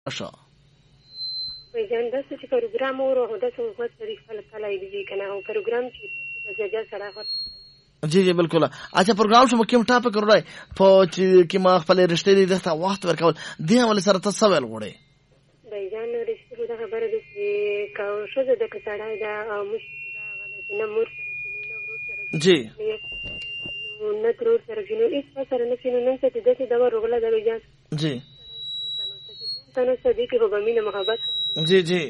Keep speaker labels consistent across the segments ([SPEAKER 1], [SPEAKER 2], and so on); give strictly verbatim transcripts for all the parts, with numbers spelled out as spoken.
[SPEAKER 1] شو
[SPEAKER 2] وایجان داسې چې پروګرام ورو داسې وخت لري خلک کله دی کنه او پروګرام چې زجا سره وخت
[SPEAKER 1] جی جی بالکل. اچھا پروګرام شو کوم ټاپک ورای په چې کې ما خپل رښتې دي دسته وخت ورکول دی ول سره تاسو ول غوړي
[SPEAKER 2] وایجان رښتې دا خبره ده چې کاو شو د کټړای دا مش دا غل نه مور
[SPEAKER 1] جی
[SPEAKER 2] نو تر سره جنو هیڅ سره نه کینو نن څه دې دا ورغله د وایجان
[SPEAKER 1] جی
[SPEAKER 2] تاسو صدیق په بمینه محبت
[SPEAKER 1] جی جی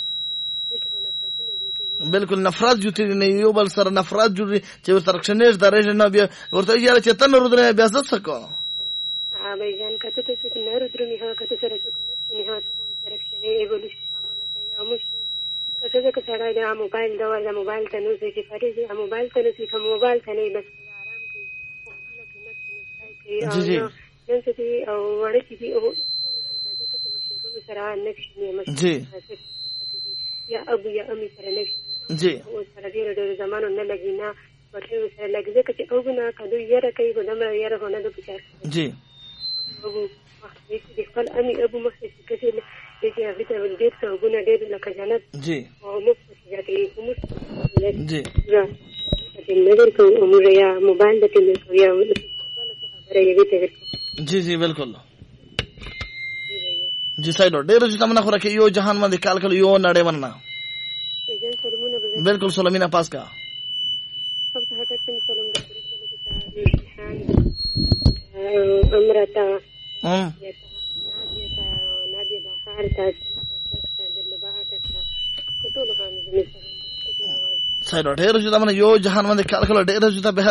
[SPEAKER 1] بالکل نفرت جوړی نه یو بل سره نفرت جوړی چې ورته کښنیش درې نه بیا ورته یاره چې تن رودره بیا څه سکو
[SPEAKER 2] ها به ځان کته ته چې نه رودره نه کته سره چې نه ها سره چې ایولوشن کومه کوي امو کته چې کړه دا موبایل دا ورته موبایل ته نو چې فرض موبایل ته نو چې موبایل ته نه بس آرام کوي
[SPEAKER 1] جی جی
[SPEAKER 2] نن چې او وړه چې او سره نکشنی
[SPEAKER 1] جی
[SPEAKER 2] یا ابو یا امی سره نکشنی
[SPEAKER 1] جی
[SPEAKER 2] او سره ډېر ډېر زمانو نه لګی نه ورته سره لګي ځکه چې او نه کدو یاره کوي په دمر یاره هونه د پچار
[SPEAKER 1] جی
[SPEAKER 2] ابو دې خپل امی ابو مخکې کړي چې هغه ته ډېر څه وګونه ډېر لکه جنت
[SPEAKER 1] جی
[SPEAKER 2] او مخکې ځاتې کوم
[SPEAKER 1] جی
[SPEAKER 2] را چې نظر کو عمر یا موبایل د تل کو یا خبره یې وته
[SPEAKER 1] جی جی بالکل جی سایډ ډېر چې تمنا خو راکې یو جهان باندې کال کله یو نړۍ ورنه بالکل سلمینا پاس کا
[SPEAKER 2] سب ته ته سلام د امرتا
[SPEAKER 1] هم
[SPEAKER 2] نادي بهار تاسو د لباحه تاسو ټول باندې
[SPEAKER 1] سایډ ډېر چې تمنا یو جهان باندې کال کله ډېر چې ته به